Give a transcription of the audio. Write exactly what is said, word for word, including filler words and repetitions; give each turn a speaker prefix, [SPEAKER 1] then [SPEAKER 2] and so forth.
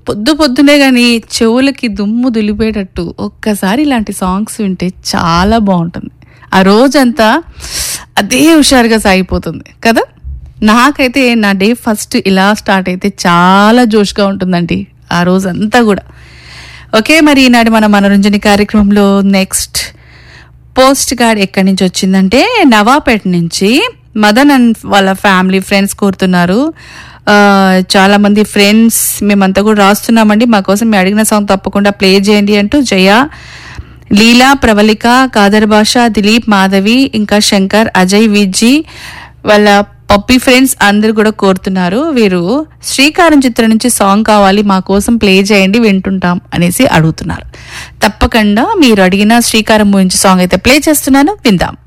[SPEAKER 1] పొద్దు పొద్దునే కానీ చెవులకి దుమ్ము దులిపేటట్టు ఒక్కసారి ఇలాంటి సాంగ్స్ వింటే చాలా బాగుంటుంది. ఆ రోజంతా అదే హుషారుగా సాగిపోతుంది కదా. నాకైతే నా డే ఫస్ట్ ఇలా స్టార్ట్ అయితే చాలా జోష్గా ఉంటుందండి ఆ రోజంతా కూడా. ఓకే, మరి ఈనాడు మన మనోరంజన కార్యక్రమంలో నెక్స్ట్ పోస్ట్ కార్డ్ ఎక్కడి నుంచి వచ్చిందంటే నవాపేట నుంచి మదన్ అండ్ వాళ్ళ ఫ్యామిలీ ఫ్రెండ్స్ కోరుతున్నారు. చాలా మంది ఫ్రెండ్స్ మేమంతా కూడా రాస్తున్నామండి, మా కోసం మీ అడిగిన సాంగ్ తప్పకుండా ప్లే చేయండి అంటూ జయ, లీలా, ప్రవళిక, కాదర్ భాష, దిలీప్, మాధవి, ఇంకా శంకర్, అజయ్, విజ్జి వాళ్ళ పప్పీ ఫ్రెండ్స్ అందరు కూడా కోరుతున్నారు. వీరు శ్రీకారం చిత్రం నుంచి సాంగ్ కావాలి మా కోసం ప్లే చేయండి వింటుంటాం అనేసి అడుగుతున్నారు. తప్పకుండా మీరు అడిగిన శ్రీకారం గురించి సాంగ్ అయితే ప్లే చేస్తున్నాను, విందాం.